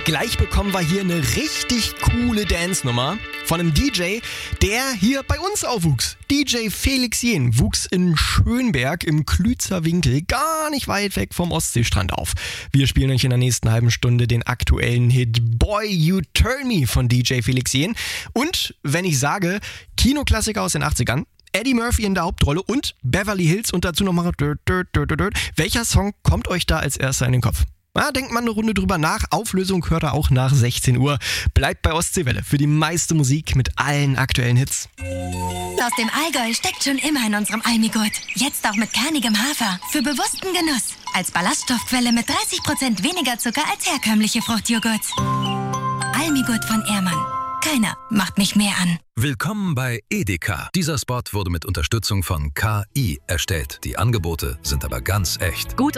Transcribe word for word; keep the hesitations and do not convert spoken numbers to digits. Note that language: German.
Gleich bekommen wir hier eine richtig coole Dance-Nummer von einem D J, der hier bei uns aufwuchs. D J Felix Jähn wuchs in Schönberg im Klützer Winkel, gar nicht weit weg vom Ostseestrand auf. Wir spielen euch in der nächsten halben Stunde den aktuellen Hit Boy You Turn Me von D J Felix Jähn. Und wenn ich sage Kinoklassiker aus den achtzigern, Eddie Murphy in der Hauptrolle und Beverly Hills und dazu nochmal welcher Song kommt euch da als erster in den Kopf? Na, denkt mal eine Runde drüber nach. Auflösung hört ihr auch nach sechzehn Uhr. Bleibt bei Ostseewelle für die meiste Musik mit allen aktuellen Hits. Aus dem Allgäu steckt schon immer in unserem Almigurt. Jetzt auch mit kernigem Hafer. Für bewussten Genuss. Als Ballaststoffquelle mit dreißig Prozent weniger Zucker als herkömmliche Fruchtjoghurts. Almigurt von Ehrmann. Keiner macht mich mehr an. Willkommen bei Edeka. Dieser Spot wurde mit Unterstützung von K I erstellt. Die Angebote sind aber ganz echt. Gut